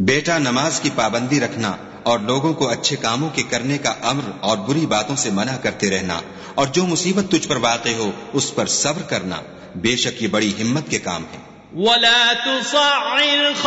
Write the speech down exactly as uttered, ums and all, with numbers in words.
बेटा, नमाज की पाबंदी रखना और लोगों को अच्छे कामों के करने का अम्र और बुरी बातों से मना करते रहना, और जो मुसीबत तुझ पर वाक़े हो उस पर सब्र करना, बेशक ये बड़ी हिम्मत के काम है।